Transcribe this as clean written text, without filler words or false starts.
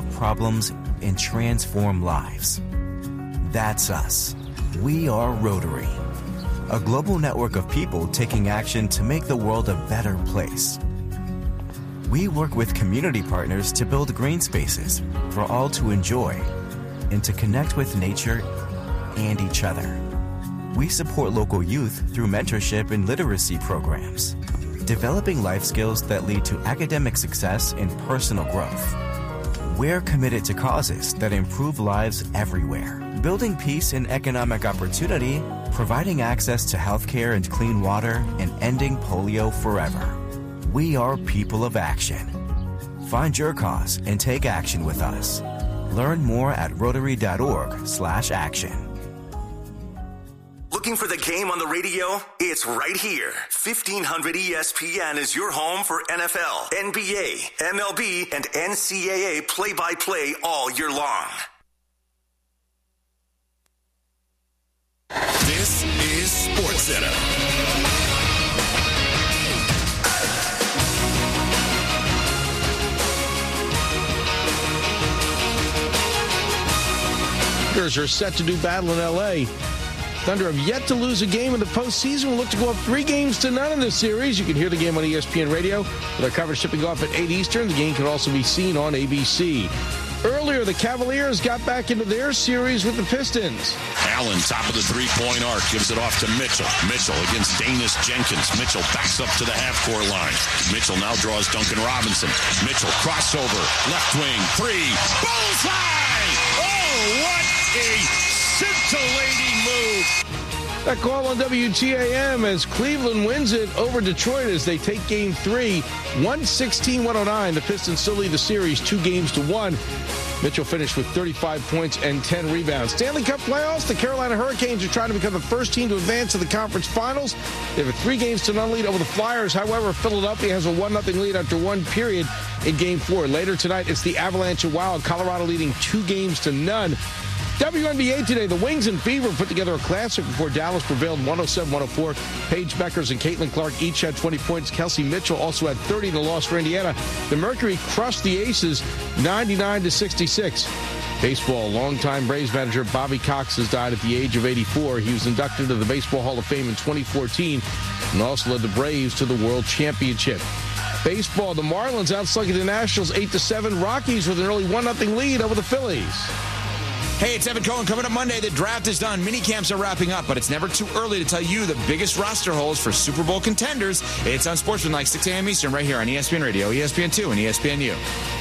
solve problems and transform lives. That's us. We are Rotary, a global network of people taking action to make the world a better place. We work with community partners to build green spaces for all to enjoy and to connect with nature and each other. We support local youth through mentorship and literacy programs, developing life skills that lead to academic success and personal growth. We're committed to causes that improve lives everywhere, building peace and economic opportunity, providing access to healthcare and clean water, and ending polio forever. We are people of action. Find your cause and take action with us. Learn more at Rotary.org/action. Looking for the game on the radio? It's right here. 1500 ESPN is your home for NFL, NBA, MLB, and NCAA play-by-play all year long. This is SportsCenter. Are set to do battle in L.A. Thunder have yet to lose a game in the postseason. We'll look to go up 3-0 in this series. You can hear the game on ESPN Radio with our coverage shipping off at 8 Eastern. The game can also be seen on ABC. Earlier, the Cavaliers got back into their series with the Pistons. Allen, top of the three-point arc, gives it off to Mitchell. Mitchell against Danis Jenkins. Mitchell backs up to the half-court line. Mitchell now draws Duncan Robinson. Mitchell, crossover, left wing, three, bullseye! Oh, what a scintillating move! That call on WTAM as Cleveland wins it over Detroit as they take Game 3, 116-109. The Pistons still lead the series 2-1. Mitchell finished with 35 points and 10 rebounds. Stanley Cup playoffs, the Carolina Hurricanes are trying to become the first team to advance to the conference finals. They have a 3-0 lead over the Flyers. However, Philadelphia has a 1-0 lead after one period in Game 4. Later tonight, it's the Avalanche and Wild. Colorado leading 2-0. WNBA today, the Wings and Fever put together a classic before Dallas prevailed 107-104. Paige Beckers and Caitlin Clark each had 20 points. Kelsey Mitchell also had 30 in the loss for Indiana. The Mercury crushed the Aces 99-66. Baseball, longtime Braves manager Bobby Cox has died at the age of 84. He was inducted to the Baseball Hall of Fame in 2014 and also led the Braves to the World Championship. Baseball, the Marlins outslugging the Nationals 8-7. Rockies with an early 1-0 lead over the Phillies. Hey, it's Evan Cohen. Coming up Monday, the draft is done. Mini camps are wrapping up, but it's never too early to tell you the biggest roster holes for Super Bowl contenders. It's on Sportsman like 6 a.m. Eastern right here on ESPN Radio, ESPN2, and ESPNU.